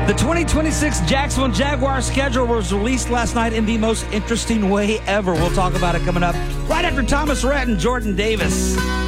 The 2026 Jacksonville Jaguars schedule was released last night in the most interesting way ever. We'll talk about it coming up right after Thomas Rhett and Jordan Davis.